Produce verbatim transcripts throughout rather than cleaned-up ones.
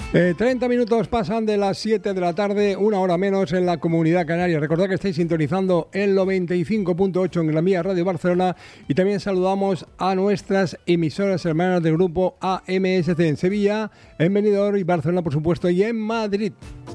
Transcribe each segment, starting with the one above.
Eh, treinta minutos pasan de las siete de la tarde, una hora menos en la Comunidad Canaria. Recordad que estáis sintonizando el noventa y cinco punto ocho en Gran Vía Radio Barcelona y también saludamos a nuestras emisoras hermanas del grupo A M S C en Sevilla, en Benidorm y Barcelona, por supuesto, y en Madrid.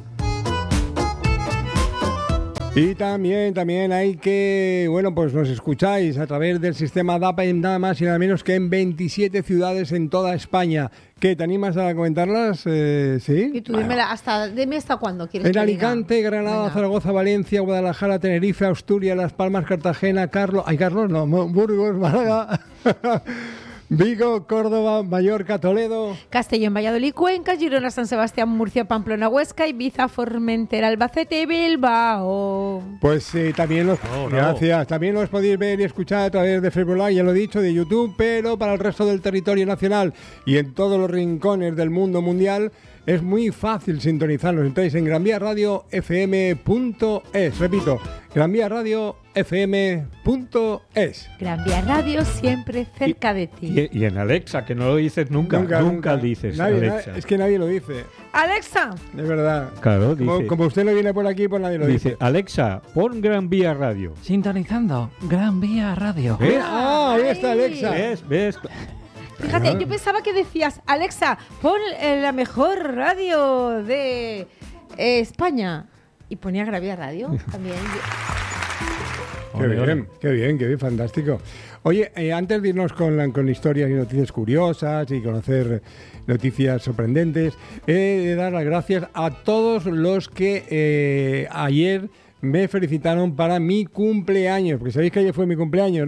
Y también, también hay que, bueno, pues nos escucháis a través del sistema D A P A en nada más y nada menos que en veintisiete ciudades en toda España. ¿Qué, te animas a comentarlas? Eh, ¿Sí? Y tú dime hasta, dime hasta cuándo quieres En que Alicante, diga. Granada, Venga. Zaragoza, Valencia, Guadalajara, Tenerife, Asturias, Las Palmas, Cartagena, Carlos... Ay, Carlos, no, Burgos, Málaga... Vigo, Córdoba, Mallorca, Toledo... Castellón, Valladolid, Cuenca, Girona, San Sebastián, Murcia, Pamplona, Huesca, Ibiza, Formentera, Albacete y Bilbao. Pues sí, también los... No, no. Gracias. También los podéis ver y escuchar a través de Facebook Live, ya lo he dicho, de YouTube, pero para el resto del territorio nacional y en todos los rincones del mundo mundial es muy fácil sintonizarnos. Entonces en gran vía radio f m punto es. Repito, gran vía radio f m punto es. Gran Vía Radio, siempre cerca de ti. Y, y en Alexa, que no lo dices nunca. Nunca, nunca dices Nadie, Alexa. nadie- es que nadie lo dice, Alexa, de verdad. Claro, Como, dice, como usted no viene por aquí, pues nadie lo dice. dice Alexa, pon Gran Vía Radio. Sintonizando Gran Vía Radio. ¿Ves? Ah, ahí está Alexa. ¿Ves? ¿Ves? fíjate, yo pensaba que decías, Alexa, pon eh, la mejor radio de eh, España. Y ponía Gran Vía Radio también. Qué Ole, ole. bien, qué bien, qué bien, fantástico. Oye, eh, antes de irnos con, la- con historias y noticias curiosas y conocer noticias sorprendentes, he de dar las gracias a todos los que eh, ayer me felicitaron para mi cumpleaños, porque sabéis que ayer fue mi cumpleaños.